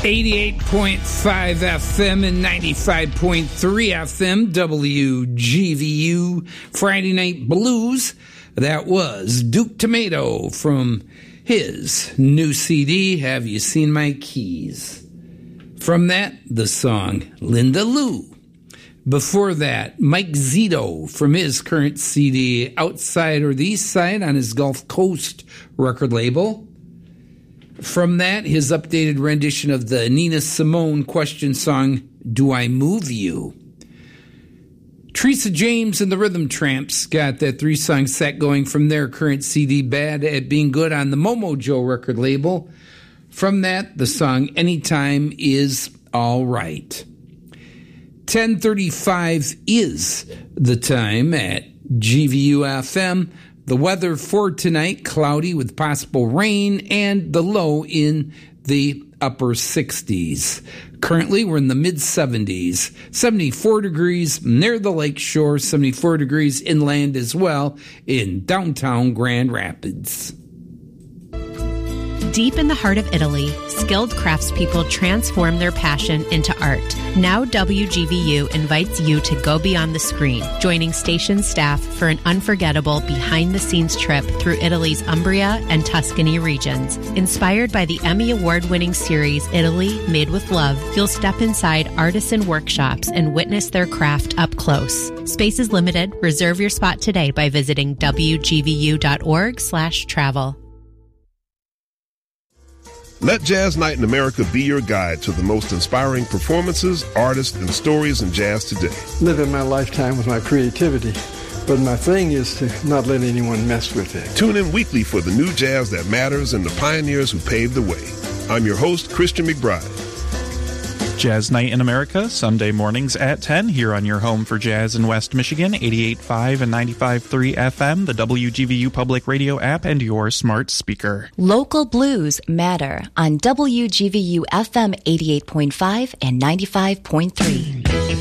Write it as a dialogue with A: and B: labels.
A: 88.5 FM and 95.3 FM, WGVU, Friday Night Blues. That was Duke Tomato from his new CD, Have You Seen My Keys? From that, the song Linda Lou. Before that, Mike Zito from his current CD, Outside or the East Side, on his Gulf Coast record label. From that, his updated rendition of the Nina Simone question song, Do I Move You? Teresa James and the Rhythm Tramps got that 3-song set going from their current CD, Bad at Being Good, on the Momo Joe record label. From that, the song Anytime Is All Right. 10:35 is the time at GVU-FM. The weather for tonight, cloudy with possible rain and the low in the upper 60s. Currently, we're in the mid-70s. 74 degrees near the lake shore, 74 degrees inland as well in downtown Grand Rapids.
B: Deep in the heart of Italy, skilled craftspeople transform their passion into art. Now WGVU invites you to go beyond the screen, joining station staff for an unforgettable behind-the-scenes trip through Italy's Umbria and Tuscany regions. Inspired by the Emmy Award-winning series Italy Made with Love, you'll step inside artisan workshops and witness their craft up close. Space is limited. Reserve your spot today by visiting wgvu.org/travel.
C: Let Jazz Night in America be your guide to the most inspiring performances, artists, and stories in jazz today.
D: Living my lifetime with my creativity, but my thing is to not let anyone mess with it.
C: Tune in weekly for the new jazz that matters and the pioneers who paved the way. I'm your host, Christian McBride.
E: Jazz Night in America, Sunday mornings at 10 here on your home for jazz in West Michigan, 88.5 and 95.3 FM, the WGVU Public Radio app, and your smart speaker.
F: Local blues matter on WGVU FM 88.5 and 95.3.